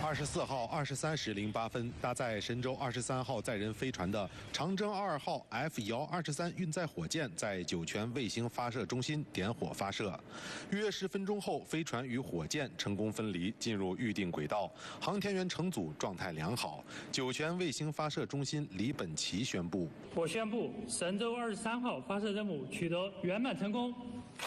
24号23时08分，搭载神舟23号载人飞船的长征2号 F-123运载火箭在酒泉卫星发射中心点火发射。约10分钟后，飞船与火箭成功分离，进入预定轨道。航天员乘组状态良好。酒泉卫星发射中心李本奇宣布： 我宣布，神舟23号发射任务取得圆满成功。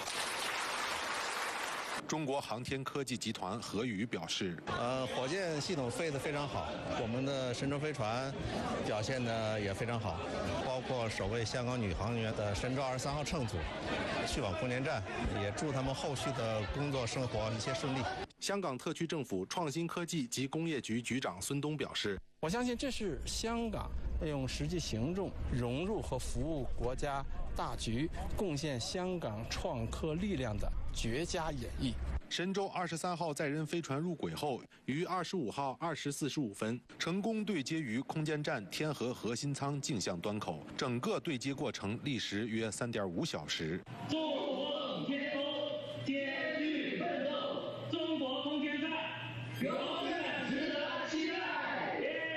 中国航天科技集团何宇表示： 火箭系统飞得非常好，我们的神舟飞船表现得也非常好，包括首位香港女航员的神舟23号乘组去往空间站，也祝他们后续的工作生活一切顺利。 香港特区政府创新科技及工业局局长孙东表示： 我相信这是香港用实际行动融入和服务国家大局，贡献香港创科力量的绝佳演绎。 神舟23号载人飞船入轨后，于25号20时45分成功对接于空间站天河核心舱径向端口，整个对接过程历时约3.5小时。 中国天空艰巨奋斗，中国空间站永远值得期待。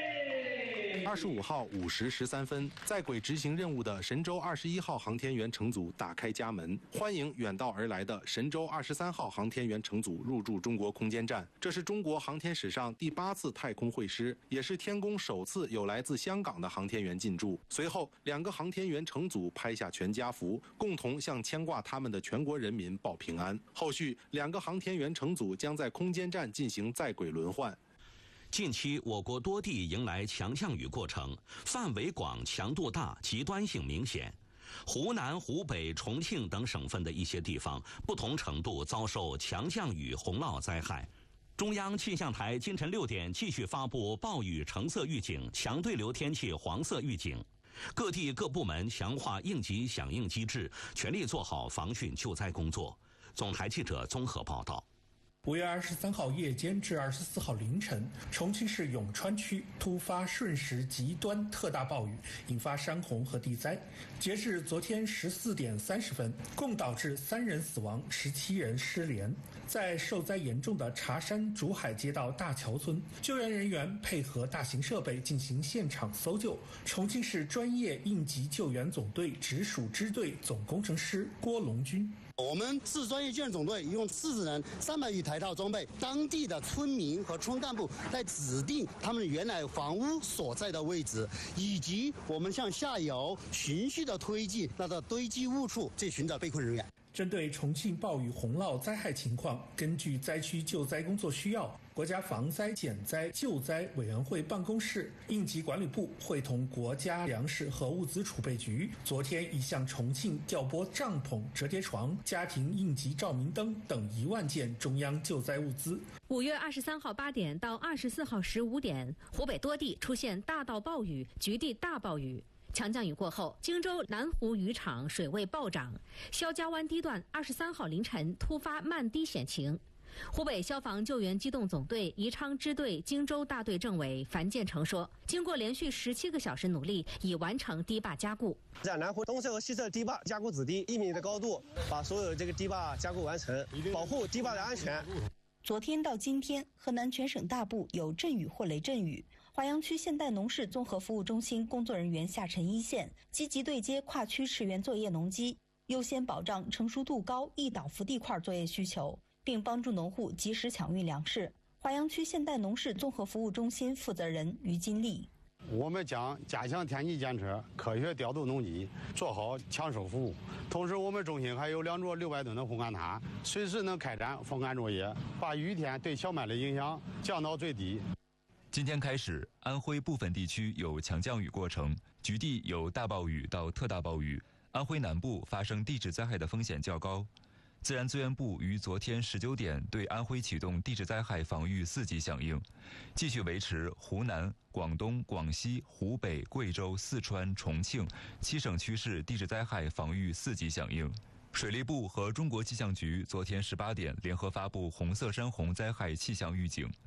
25号5时13分，在轨执行任务的神舟21号航天员乘组打开家门，欢迎远道而来的神舟23号航天员乘组入驻中国空间站。这是中国航天史上第8次太空会师，也是天宫首次有来自香港的航天员进驻。随后，2个航天员乘组拍下全家福，共同向牵挂他们的全国人民报平安。后续2个航天员乘组将在空间站进行在轨轮换。 近期，我国多地迎来强降雨过程，范围广、强度大，极端性明显。湖南、湖北、重庆等省份的一些地方，不同程度遭受强降雨洪涝灾害。中央气象台今晨6点继续发布暴雨橙色预警、强对流天气黄色预警。各地各部门强化应急响应机制，全力做好防汛救灾工作。总台记者综合报道。 5月23号夜间至24号凌晨，重庆市永川区突发瞬时极端特大暴雨，引发山洪和地灾。截至昨天14点30分，共导致3人死亡，17人失联。在受灾严重的茶山竹海街道大桥村，救援人员配合大型设备进行现场搜救。重庆市专业应急救援总队直属支队总工程师郭龙军。 我们市专业救援总队一共40人，300余台套装备，当地的村民和村干部在指定他们原来房屋所在的位置，以及我们向下游循序的推进那个堆积物处去寻找被困人员。 针对重庆暴雨洪涝灾害情况，根据灾区救灾工作需要，国家防灾减灾救灾委员会办公室、应急管理部会同国家粮食和物资储备局，昨天已向重庆调拨帐篷、折叠床、家庭应急照明灯等1万件中央救灾物资。 5月23号8点到24号15点，湖北多地出现大到暴雨、局地大暴雨。强降雨过后，荆州南湖渔场水位暴涨，肖家湾堤段23号凌晨突发漫堤险情。湖北消防救援机动总队宜昌支队荆州大队政委樊建成说，经过连续17个小时努力，已完成堤坝加固。 在南湖东侧和西侧堤坝加固子堤1米的高度，把所有这个堤坝加固完成，保护堤坝的安全。 昨天到今天，河南全省大部有阵雨或雷阵雨。华阳区现代农事综合服务中心工作人员下沉一线，积极对接跨区驰援作业农机，优先保障成熟度高易倒伏地块作业需求，并帮助农户及时抢运粮食。华阳区现代农事综合服务中心负责人于金丽。 我们将加强天气监测，科学调度农机，做好抢收服务。同时，我们中心还有2座600吨的烘干塔，随时能开展风干作业，把雨天对小麦的影响降到最低。 今天开始，安徽部分地区有强降雨过程，局地有大暴雨到特大暴雨。安徽南部发生地质灾害的风险较高。自然资源部于昨天19点对安徽启动地质灾害防御4级响应，继续维持湖南、广东、广西、湖北、贵州、四川、重庆7省区市地质灾害防御4级响应。水利部和中国气象局昨天18点联合发布红色山洪灾害气象预警。